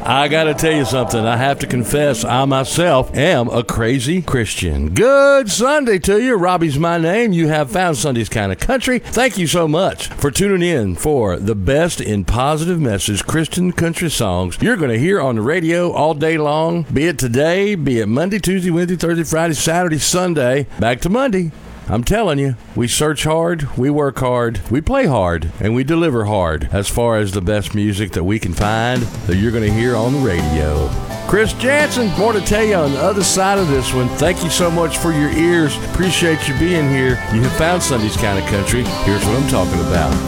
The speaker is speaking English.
I got to tell you something. I have to confess, I myself am a crazy Christian. Good Sunday to you. Robbie's my name. You have found Sunday's Kind of Country. Thank you so much for tuning in for the best in positive message Christian country songs you're going to hear on the radio all day long, be it today, be it Monday, Tuesday, Wednesday, Thursday, Friday, Saturday, Sunday, back to Monday. I'm telling you, we search hard, we work hard, we play hard, and we deliver hard as far as the best music that we can find that you're going to hear on the radio. Chris Jansen, more to tell you on the other side of this one. Thank you so much for your ears. Appreciate you being here. You have found Sunday's Kind of Country. Here's what I'm talking about.